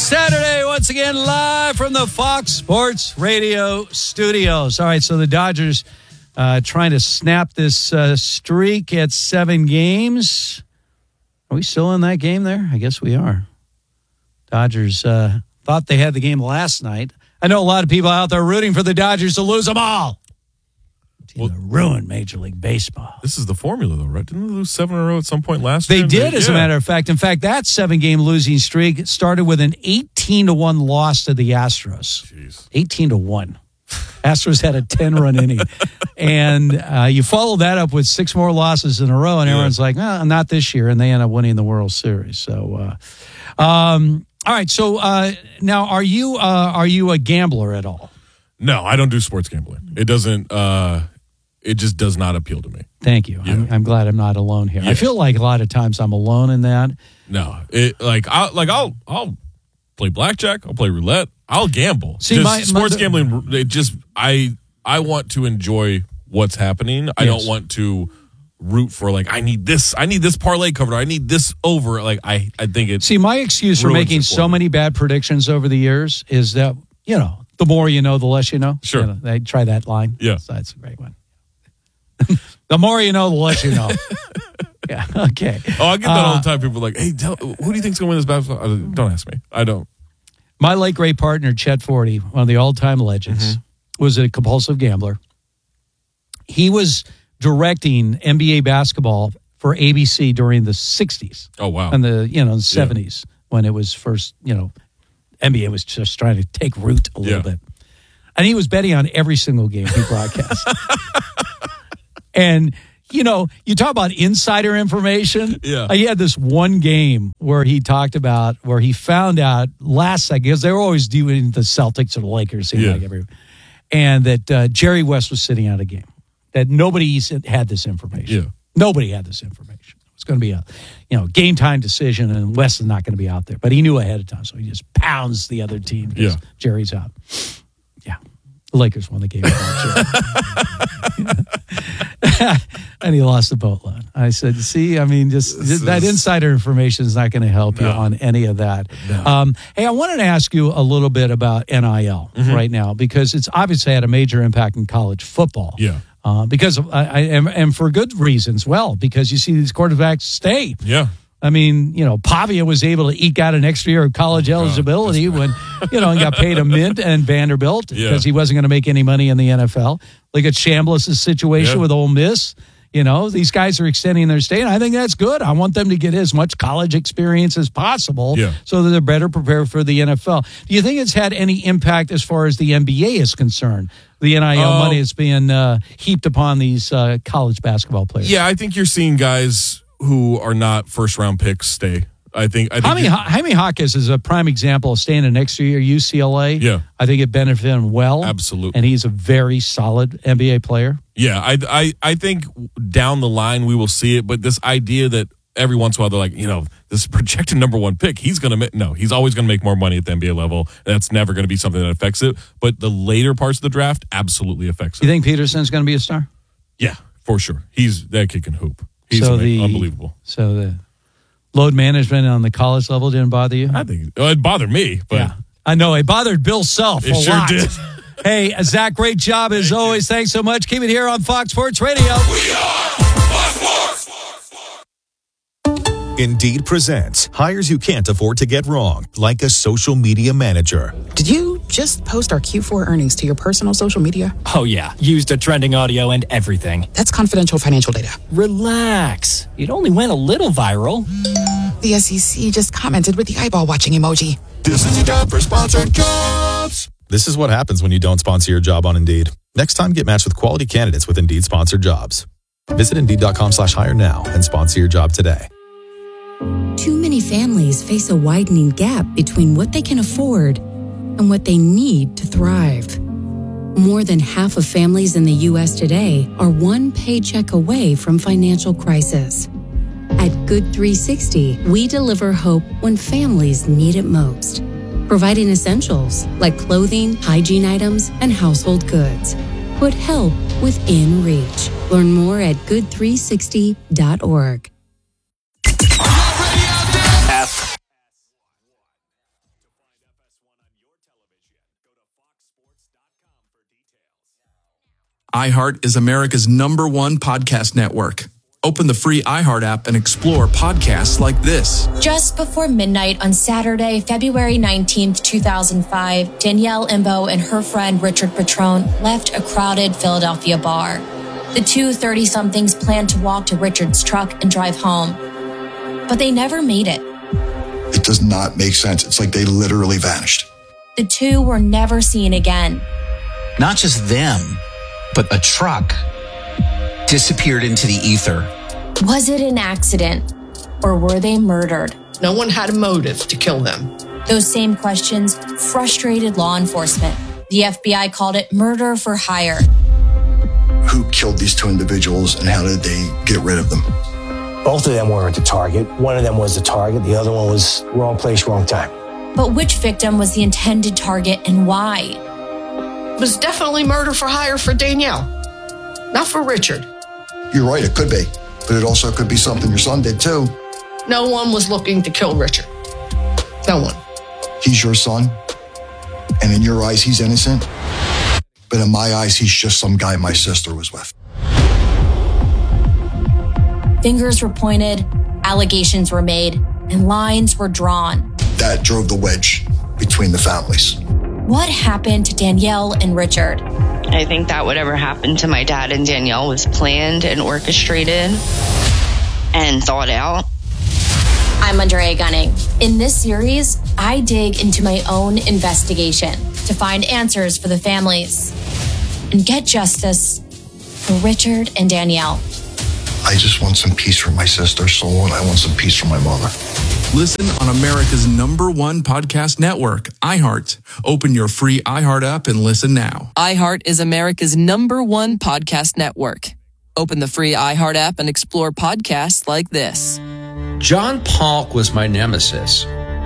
Saturday, once again, live from the Fox Sports Radio studios. All right, so the Dodgers trying to snap this streak at 7 games. Are we still in that game there? I guess we are. Dodgers thought they had the game last night. I know a lot of people out there rooting for the Dodgers to lose them all. Well, ruined Major League Baseball. This is the formula, though, right? Didn't they lose 7 in a row at some point last year? They did, as a matter of fact. In fact, that 7-game losing streak started with an 18-1 loss to the Astros. Jeez. 18-1. Astros had a 10-run inning. And you follow that up with 6 more losses in a row, and everyone's like, not this year, and they end up winning the World Series. So, all right, so now are you a gambler at all? No, I don't do sports gambling. It doesn't... It just does not appeal to me. Thank you. Yeah. I'm glad I'm not alone here. Yeah. I feel like a lot of times I'm alone in that. No, I'll play blackjack. I'll play roulette. I'll gamble. See, sports gambling. It just I want to enjoy what's happening. I don't want to root for I need this parlay covered. I need this over. I think it's. See, my excuse for making so many bad predictions over the years is that the more you know, the less you know. Sure, they try that line. Yeah, so that's a great one. The more you know, the less you know. Yeah, okay. Oh, I get that all the time. People are like, hey, who do you think's going to win this basketball? Don't ask me. I don't. My late great partner, Chet Forty, one of the all-time legends, was a compulsive gambler. He was directing NBA basketball for ABC during the 60s. Oh, wow. And the 70s when it was first, NBA was just trying to take root a little bit. And he was betting on every single game he broadcast. And, you talk about insider information. Yeah. He had this one game where he talked about, where he found out last second, because they were always doing the Celtics or the Lakers, and that Jerry West was sitting out a game. That nobody had this information. Yeah. Nobody had this information. It was going to be a, game time decision, and West is not going to be out there. But he knew ahead of time, so he just pounds the other team because Jerry's out. Yeah. The Lakers won the game. And he lost the boatload. I said, see, I mean, that insider information is not going to help you on any of that. No. Hey, I wanted to ask you a little bit about NIL right now, because it's obviously had a major impact in college football. Yeah. Because and for good reasons. Well, because you see these quarterbacks stay. Yeah. I mean, Pavia was able to eke out an extra year of college eligibility when, and got paid a mint, and Vanderbilt because he wasn't going to make any money in the NFL. Look at Chambliss' situation with Ole Miss. These guys are extending their stay, and I think that's good. I want them to get as much college experience as possible so that they're better prepared for the NFL. Do you think it's had any impact as far as the NBA is concerned? The NIL money is being heaped upon these college basketball players. Yeah, I think you're seeing guys who are not first-round picks stay. I think Jaime Hawkins is a prime example of staying the next year at UCLA. Yeah. I think it benefited him well. Absolutely. And he's a very solid NBA player. Yeah, I think down the line we will see it, but this idea that every once in a while they're like, this projected number 1 pick, he's always going to make more money at the NBA level. That's never going to be something that affects it. But the later parts of the draft absolutely affects it. You think Peterson's going to be a star? Yeah, for sure. That kid can hoop. He's unbelievable. So the load management on the college level didn't bother you? I think it bothered me, but I know it bothered Bill Self a lot. Did. Hey, Zach, great job as always. Thanks so much. Keep it here on Fox Sports Radio. We are Fox Sports. Indeed presents hires you can't afford to get wrong, like a social media manager. Did you just post our Q4 earnings to your personal social media? Oh, yeah. Used a trending audio and everything. That's confidential financial data. Relax. It only went a little viral. The SEC just commented with the eyeball watching emoji. This is your job for sponsored jobs. This is what happens when you don't sponsor your job on Indeed. Next time, get matched with quality candidates with Indeed sponsored jobs. Visit Indeed.com/hire now and sponsor your job today. Too many families face a widening gap between what they can afford and what they need to thrive. More than half of families in the U.S. today are one paycheck away from financial crisis. At Good 360, we deliver hope when families need it most, providing essentials like clothing, hygiene items, and household goods. Put help within reach. Learn more at good360.org. iHeart is America's #1 podcast network. Open the free iHeart app and explore podcasts like this. Just before midnight on Saturday, February 19th, 2005, Danielle Imbo and her friend Richard Petrone left a crowded Philadelphia bar. The two 30-somethings planned to walk to Richard's truck and drive home, but they never made it. It does not make sense. It's like they literally vanished. The two were never seen again. Not just them, but a truck disappeared into the ether. Was it an accident, or were they murdered? No one had a motive to kill them. Those same questions frustrated law enforcement. The FBI called it murder for hire. Who killed these two individuals and how did they get rid of them? Both of them weren't the target. One of them was the target. The other one was wrong place, wrong time. But which victim was the intended target and why? It was definitely murder for hire for Danielle, not for Richard. You're right, it could be. But it also could be something your son did too. No one was looking to kill Richard. No one. He's your son, and in your eyes, he's innocent. But in my eyes, he's just some guy my sister was with. Fingers were pointed, allegations were made, and lines were drawn. That drove the wedge between the families. What happened to Danielle and Richard? I think that whatever happened to my dad and Danielle was planned and orchestrated and thought out. I'm Andrea Gunning. In this series, I dig into my own investigation to find answers for the families and get justice for Richard and Danielle. I just want some peace for my sister, so I want some peace for my mother. Listen on America's #1 podcast network, iHeart. Open your free iHeart app and listen now. iHeart is America's #1 podcast network. Open the free iHeart app and explore podcasts like this. John Polk was my nemesis.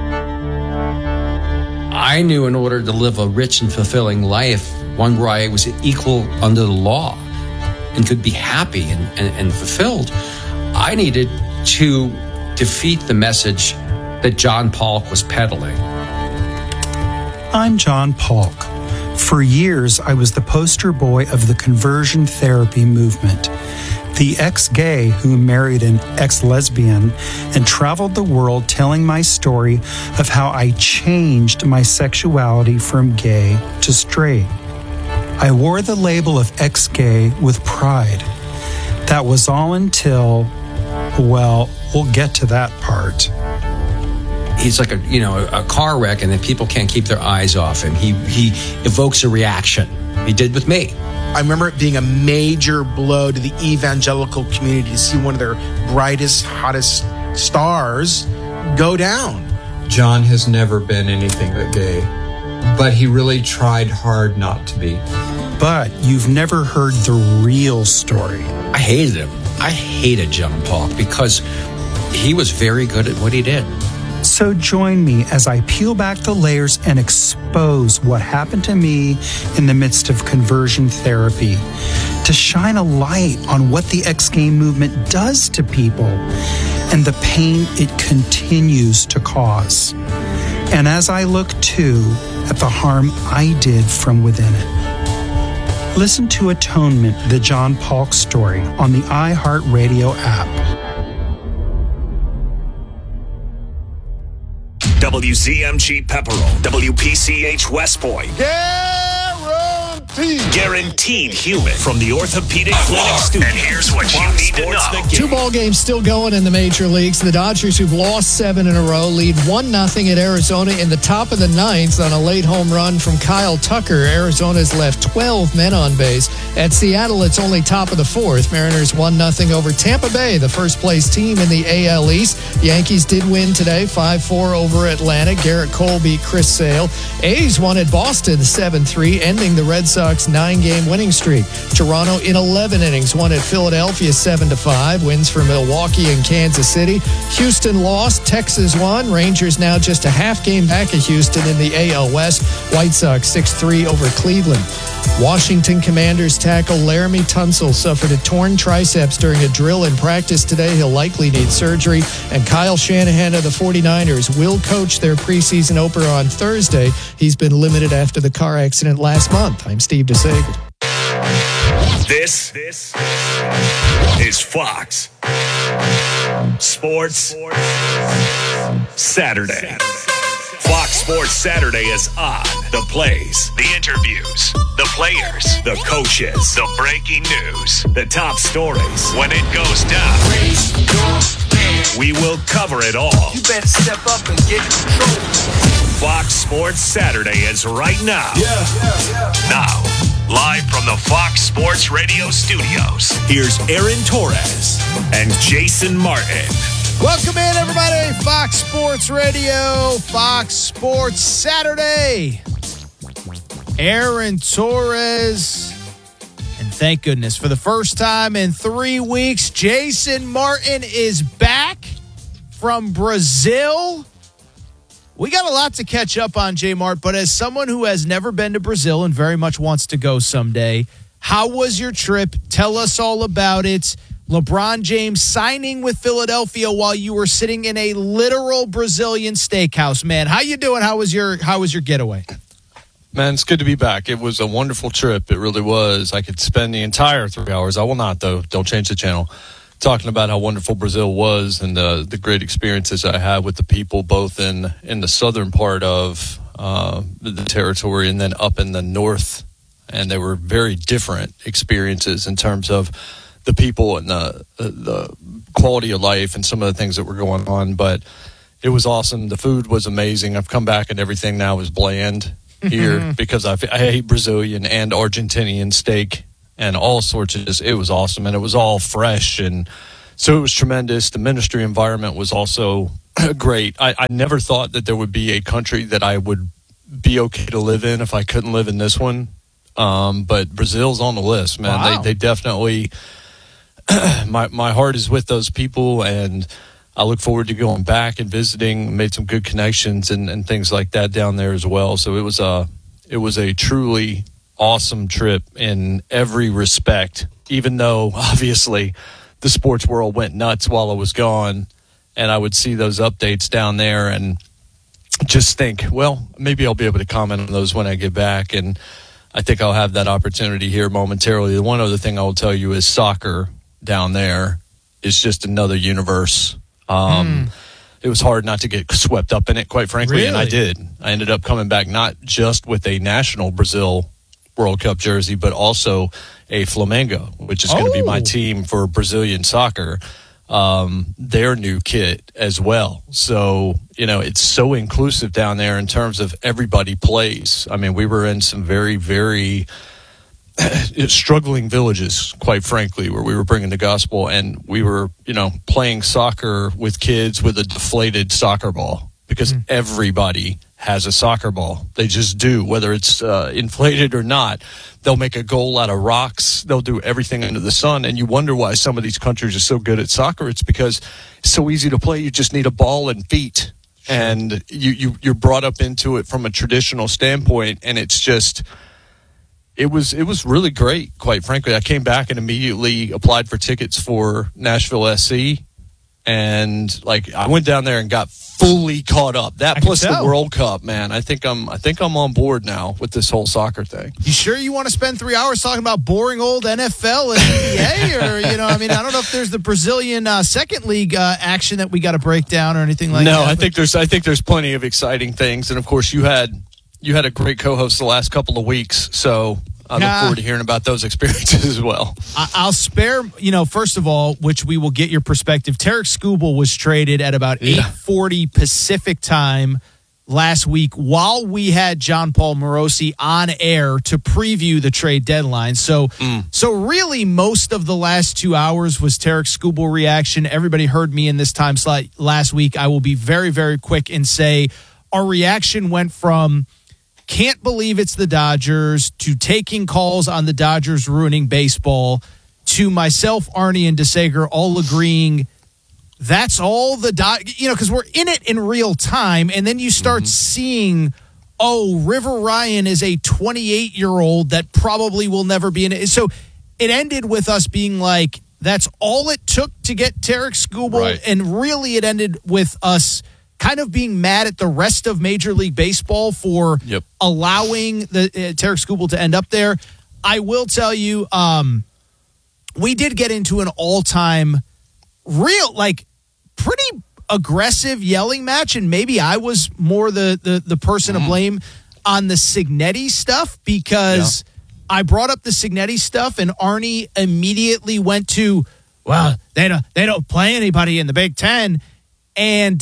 I knew in order to live a rich and fulfilling life, one where I was equal under the law and could be happy and fulfilled, I needed to defeat the message that John Polk was peddling. I'm John Polk. For years, I was the poster boy of the conversion therapy movement. The ex-gay who married an ex-lesbian and traveled the world telling my story of how I changed my sexuality from gay to straight. I wore the label of ex-gay with pride. That was all until, well, we'll get to that part. He's like a car wreck, and then people can't keep their eyes off him. He evokes a reaction. He did with me. I remember it being a major blow to the evangelical community to see one of their brightest, hottest stars go down. John has never been anything but gay, but he really tried hard not to be. But you've never heard the real story. I hated him. I hated John Polk because he was very good at what he did. So join me as I peel back the layers and expose what happened to me in the midst of conversion therapy, to shine a light on what the ex-gay movement does to people and the pain it continues to cause. And as I look too at the harm I did from within it. Listen to Atonement, the John Polk story on the iHeartRadio app. WZMG Pepperell, WPCH West Point. Guaranteed human from the Orthopedic Clinic Studio. And here's what you need to know. Two ball games still going in the major leagues. The Dodgers, who've lost 7 in a row, lead 1-0 at Arizona in the top of the 9th on a late home run from Kyle Tucker. Arizona's left 12 men on base. At Seattle, it's only top of the 4th. Mariners 1-0 over Tampa Bay, the first place team in the AL East. Yankees did win today, 5-4 over Atlanta. Garrett Cole beat Chris Sale. A's won at Boston 7-3, ending the Red Sox 9-game winning streak. Toronto in 11 innings won at Philadelphia 7-5. Wins for Milwaukee and Kansas City. Houston lost. Texas won. Rangers now just a half game back of Houston in the AL West. White Sox 6-3 over Cleveland. Washington Commanders tackle Laramie Tunsil suffered a torn triceps during a drill in practice today. He'll likely need surgery. And Kyle Shanahan of the 49ers will coach their preseason opener on Thursday. He's been limited after the car accident last month. I'm Steve DeSager. This is Fox Sports Saturday. Fox Sports Saturday is on. The plays, the interviews, the players, the coaches, the breaking news, the top stories. When it goes down, we will cover it all. You better step up and get in control. Fox Sports Saturday is right now. Now, live from the Fox Sports Radio studios, here's Aaron Torres and Jason Martin. Welcome in, everybody. Fox Sports Radio, Fox Sports Saturday. Aaron Torres. And thank goodness, for the first time in 3 weeks, Jason Martin is back from Brazil. We got a lot to catch up on, J Mart, but as someone who has never been to Brazil and very much wants to go someday, how was your trip? Tell us all about it. LeBron James signing with Philadelphia while you were sitting in a literal Brazilian steakhouse. Man, how you doing? How was your getaway? Man, it's good to be back. It was a wonderful trip. It really was. I could spend the entire 3 hours. I will not, though. Don't change the channel. Talking about how wonderful Brazil was and the great experiences I had with the people, both in the southern part of the territory and then up in the north. And they were very different experiences in terms of the people and the quality of life and some of the things that were going on. But it was awesome. The food was amazing. I've come back and everything now is bland here because I hate Brazilian and Argentinian steak and all sorts of this. It was awesome, and it was all fresh, and so it was tremendous. The ministry environment was also great. I never thought that there would be a country that I would be okay to live in if I couldn't live in this one. But Brazil's on the list, man. Wow. They definitely my heart is with those people, and I look forward to going back and visiting. Made some good connections and things like that down there as well. So it was a truly awesome trip in every respect, even though obviously the sports world went nuts while I was gone, and I would see those updates down there and just think, well, maybe I'll be able to comment on those when I get back, and I think I'll have that opportunity here momentarily. The one other thing I will tell you is soccer down there is just another universe. It was hard not to get swept up in it, quite frankly, Really? And I did. I ended up coming back not just with a national Brazil World Cup jersey, but also a Flamengo, which is going to be my team for Brazilian soccer, their new kit as well. So, it's so inclusive down there in terms of everybody plays. I mean, we were in some very, very struggling villages, quite frankly, where we were bringing the gospel, and we were, playing soccer with kids with a deflated soccer ball because everybody has a soccer ball. They just do, whether it's inflated or not. They'll make a goal out of rocks. They'll do everything under the sun. And you wonder why some of these countries are so good at soccer. It's because it's so easy to play. You just need a ball and feet. Sure. And you're brought up into it from a traditional standpoint. And it's just, it was really great, quite frankly. I came back and immediately applied for tickets for Nashville SC. And I went down there and got fully caught up. That plus the World Cup, man. I think I'm on board now with this whole soccer thing. You sure you want to spend 3 hours talking about boring old NFL and NBA, or I don't know if there's the Brazilian second league action that we got to break down or anything like that. No, I think there's plenty of exciting things, and of course you had a great co-host the last couple of weeks, so I look forward to hearing about those experiences as well. I'll spare, first of all, which we will get your perspective. Tarek Skubal was traded at about 8:40 Pacific time last week while we had John Paul Morosi on air to preview the trade deadline. So really most of the last 2 hours was Tarek Skubal reaction. Everybody heard me in this time slot last week. I will be very, very quick and say our reaction went from can't believe it's the Dodgers to taking calls on the Dodgers ruining baseball to myself, Arnie, and DeSager all agreeing that's all the because we're in it in real time, and then you start seeing, River Ryan is a 28-year-old that probably will never be in it. So it ended with us being like, that's all it took to get Tarek Skubal, right. And really it ended with us kind of being mad at the rest of Major League Baseball for allowing the Tarek Skubal to end up there. I will tell you, we did get into an all-time real, like, pretty aggressive yelling match, and maybe I was more the person to blame on the Cignetti stuff because I brought up the Cignetti stuff, and Arnie immediately went to, well, they don't play anybody in the Big Ten, and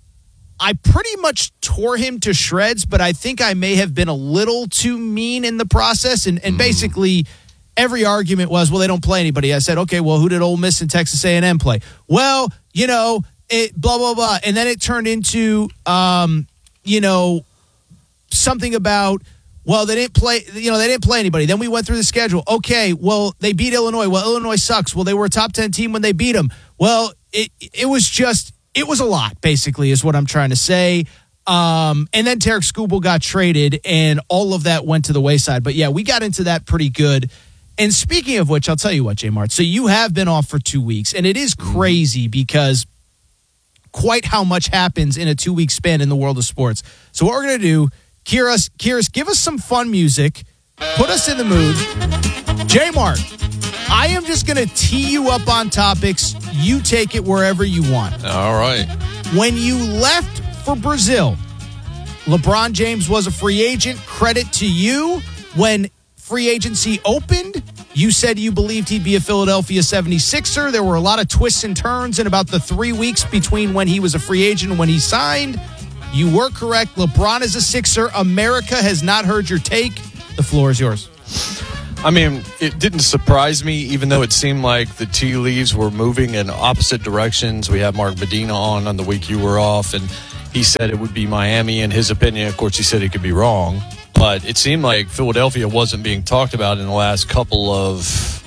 I pretty much tore him to shreds, but I think I may have been a little too mean in the process, and basically every argument was, well, they don't play anybody. I said, okay, well, who did Ole Miss and Texas A&M play? Well, you know, it blah, blah, blah. And then it turned into, you know, something about, well, they didn't play anybody. Then we went through the schedule. Okay, well, they beat Illinois. Well, Illinois sucks. Well, they were a top 10 team when they beat them. Well, it was a lot, basically, is what I'm trying to say. And then Tarek Skubal got traded, and all of that went to the wayside. But, yeah, we got into that pretty good. And speaking of which, I'll tell you what, J. Mart. So you have been off for 2 weeks, and it is crazy because quite how much happens in a 2-week span in the world of sports. So what we're going to do, Kyrus, give us some fun music. Put us in the mood. J. Mart, I am just going to tee you up on topics. You take it wherever you want. All right. When you left for Brazil, LeBron James was a free agent. Credit to you. When free agency opened, you said you believed he'd be a Philadelphia 76er. There were a lot of twists and turns in about the 3 weeks between when he was a free agent and when he signed. You were correct. LeBron is a Sixer. America has not heard your take. The floor is yours. I mean, it didn't surprise me, even though it seemed like the tea leaves were moving in opposite directions. We had Mark Medina on the week you were off, and he said it would be Miami in his opinion. Of course, he said he could be wrong. But it seemed like Philadelphia wasn't being talked about in the last couple of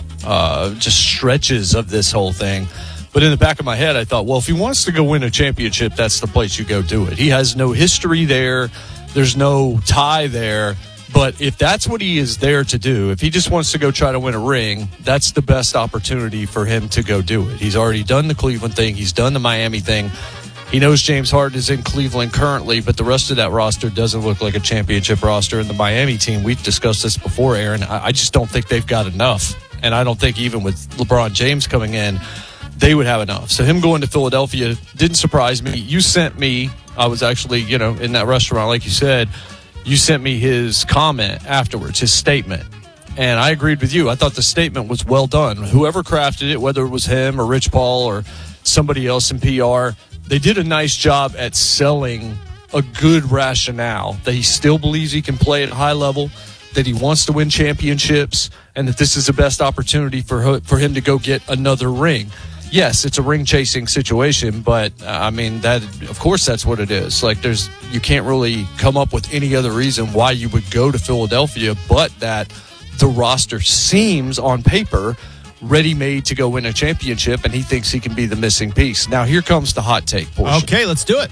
just stretches of this whole thing. But in the back of my head, I thought, well, if he wants to go win a championship, that's the place you go do it. He has no history there. There's no tie there. But if that's what he is there to do, if he just wants to go try to win a ring, that's the best opportunity for him to go do it. He's already done the Cleveland thing. He's done the Miami thing. He knows James Harden is in Cleveland currently, but the rest of that roster doesn't look like a championship roster. And the Miami team, we've discussed this before, Aaron, I just don't think they've got enough. And I don't think even with LeBron James coming in, they would have enough. So him going to Philadelphia didn't surprise me. You sent me, I was actually, in that restaurant, like you said, you sent me his comment afterwards, his statement. And I agreed with you. I thought the statement was well done. Whoever crafted it, whether it was him or Rich Paul or somebody else in PR, they did a nice job at selling a good rationale that he still believes he can play at a high level, that he wants to win championships, and that this is the best opportunity for him to go get another ring. Yes, it's a ring-chasing situation, but, I mean, that of course that's what it is. Like, you can't really come up with any other reason why you would go to Philadelphia but that the roster seems, on paper, ready-made to go win a championship, and he thinks he can be the missing piece. Now, here comes the hot take portion. Okay, let's do it.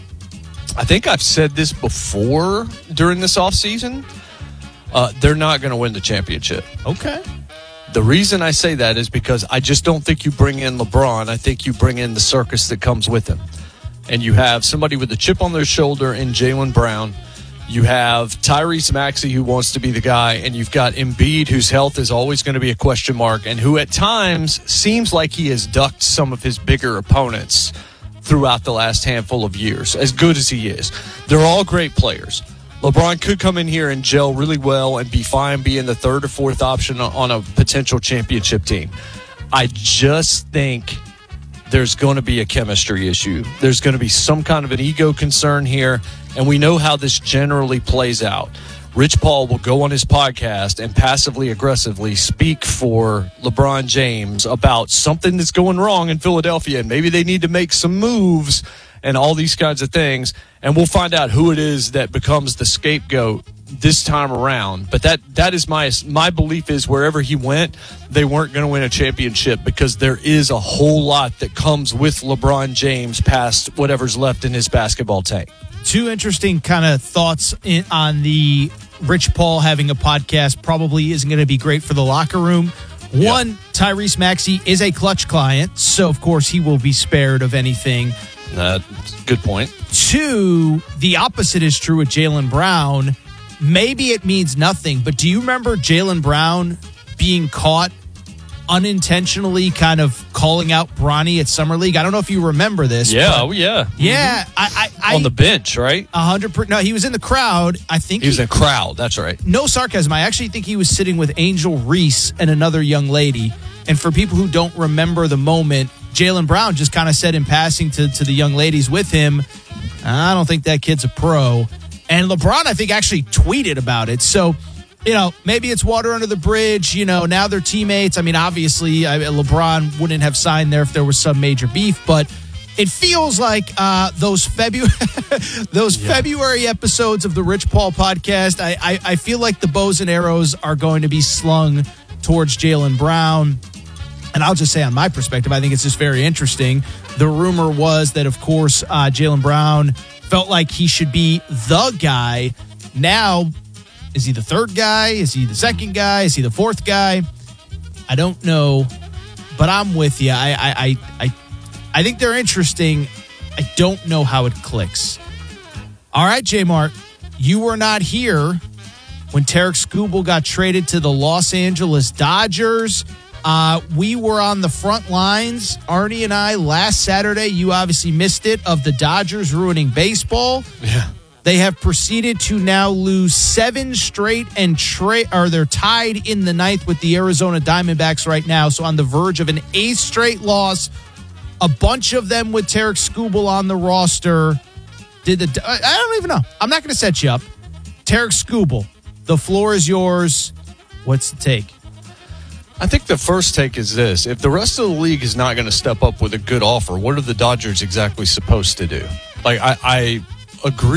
I think I've said this before during this offseason. They're not going to win the championship. Okay. The reason I say that is because I just don't think you bring in LeBron. I think you bring in the circus that comes with him. And you have somebody with a chip on their shoulder in Jaylen Brown. You have Tyrese Maxey, who wants to be the guy. And you've got Embiid, whose health is always going to be a question mark, and who at times seems like he has ducked some of his bigger opponents throughout the last handful of years, as good as he is. They're all great players. LeBron could come in here and gel really well and be fine being the third or fourth option on a potential championship team. I just think there's going to be a chemistry issue. There's going to be some kind of an ego concern here, and we know how this generally plays out. Rich Paul will go on his podcast and passively aggressively speak for LeBron James about something that's going wrong in Philadelphia, and maybe they need to make some moves and all these kinds of things, and we'll find out who it is that becomes the scapegoat this time around. But that is my belief is wherever he went, they weren't going to win a championship because there is a whole lot that comes with LeBron James past whatever's left in his basketball tank. Two interesting kind of thoughts on the Rich Paul having a podcast probably isn't going to be great for the locker room. One, Tyrese Maxey is a Clutch client, so of course he will be spared of anything. Good point. Two, the opposite is true with Jaylen Brown. Maybe it means nothing, but do you remember Jaylen Brown being caught unintentionally kind of calling out Bronny at Summer League. I don't know if you remember this. Yeah, yeah. Yeah. Mm-hmm. On the bench, right? 100%. No, he was in the crowd. I think he was in the crowd. That's right. No sarcasm. I actually think he was sitting with Angel Reese and another young lady. And for people who don't remember the moment, Jaylen Brown just kind of said in passing to the young ladies with him, I don't think that kid's a pro. And LeBron, I think, actually tweeted about it. So, maybe it's water under the bridge. Now they're teammates. I mean, obviously, LeBron wouldn't have signed there if there was some major beef. But it feels like those February episodes of the Rich Paul podcast, I feel like the bows and arrows are going to be slung towards Jaylen Brown. And I'll just say on my perspective, I think it's just very interesting. The rumor was that, of course, Jaylen Brown felt like he should be the guy. Now, is he the third guy? Is he the second guy? Is he the fourth guy? I don't know, but I'm with you. I think they're interesting. I don't know how it clicks. All right, J-Mart, you were not here when Tarik Skubal got traded to the Los Angeles Dodgers. We were on the front lines, Arnie and I, last Saturday. You obviously missed it, of the Dodgers ruining baseball. Yeah. They have proceeded to now lose 7 straight and they're tied in the 9th with the Arizona Diamondbacks right now. So on the verge of an 8th straight loss, a bunch of them with Tarik Skubal on the roster. I don't even know. I'm not going to set you up. Tarik Skubal, the floor is yours. What's the take? I think the first take is this. If the rest of the league is not going to step up with a good offer, what are the Dodgers exactly supposed to do? I agree